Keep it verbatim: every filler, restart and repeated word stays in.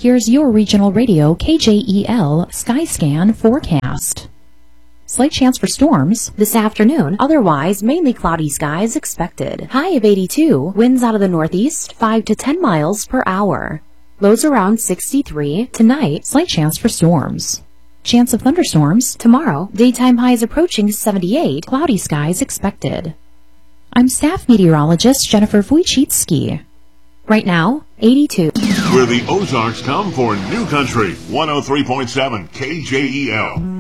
Here's your regional radio K J E L Skyscan forecast. Slight chance for storms this afternoon, otherwise mainly cloudy skies expected. High of eighty-two, winds out of the northeast, five to ten miles per hour. Lows around sixty-three. Tonight, slight chance for storms. Chance of thunderstorms tomorrow, daytime highs approaching seventy-eight, cloudy skies expected. I'm staff meteorologist Jennifer Wojcicki. Right now, eighty-two. Where the Ozarks come for New Country, one oh three point seven K J E L.